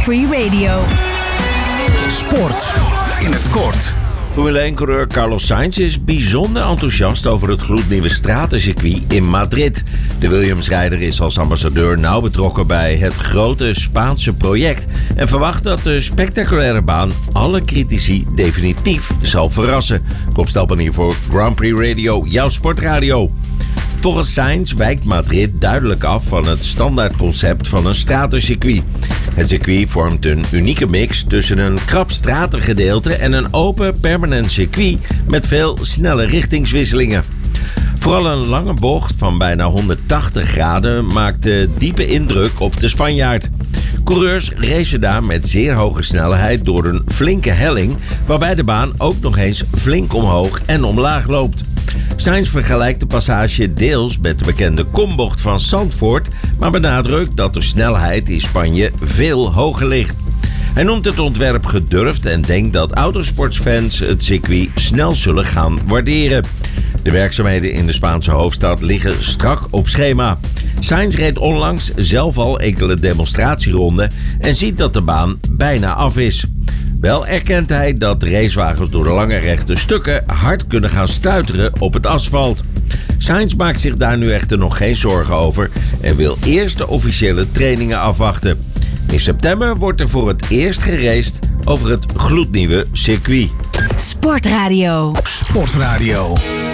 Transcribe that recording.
Grand Prix Radio. Sport in het kort. Formule 1-coureur Carlos Sainz is bijzonder enthousiast over het gloednieuwe stratencircuit in Madrid. De Williams-rijder is als ambassadeur nauw betrokken bij het grote Spaanse project en verwacht dat de spectaculaire baan alle critici definitief zal verrassen. Rob Stelpan hier voor Grand Prix Radio, jouw sportradio. Volgens Sainz wijkt Madrid duidelijk af van het standaardconcept van een stratencircuit. Het circuit vormt een unieke mix tussen een krap stratengedeelte en een open permanent circuit met veel snelle richtingswisselingen. Vooral een lange bocht van bijna 180 graden maakte diepe indruk op de Spanjaard. Coureurs racen daar met zeer hoge snelheid door een flinke helling, waarbij de baan ook nog eens flink omhoog en omlaag loopt. Sainz vergelijkt de passage deels met de bekende kombocht van Zandvoort, maar benadrukt dat de snelheid in Spanje veel hoger ligt. Hij noemt het ontwerp gedurfd en denkt dat autosportsfans het circuit snel zullen gaan waarderen. De werkzaamheden in de Spaanse hoofdstad liggen strak op schema. Sainz reed onlangs zelf al enkele demonstratieronden en ziet dat de baan bijna af is. Wel erkent hij dat racewagens door de lange rechte stukken hard kunnen gaan stuiteren op het asfalt. Sainz maakt zich daar nu echter nog geen zorgen over en wil eerst de officiële trainingen afwachten. In september wordt er voor het eerst geraced over het gloednieuwe circuit. Sportradio.